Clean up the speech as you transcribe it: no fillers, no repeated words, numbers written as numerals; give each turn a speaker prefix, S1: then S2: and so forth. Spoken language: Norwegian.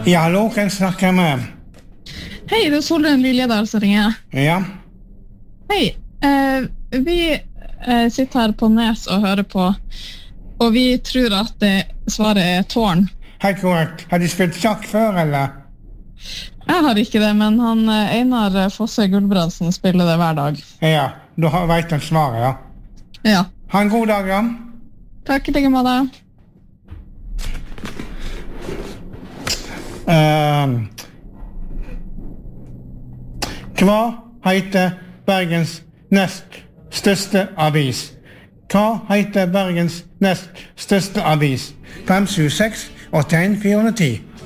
S1: Ja, hallo, hvem snakker jeg med?
S2: Hei, det Solrøn Liljedal som ringer.
S1: Ja.
S2: Hei, vi sitter her på Nes og hører på, og vi tror at svaret tårn.
S1: Helt korrekt. Har de spilt sjakk før, eller?
S2: Jeg har ikke det, men han Einar Fosse Gullbrandsen spiller det hver dag.
S1: Ja, du vet han svaret, ja.
S2: Ja.
S1: Ha en god dag, ja.
S2: Takk, like måte.
S1: Hva heter Bergens nest største avis? Hva heter Bergens nest største avis? 576 81 410.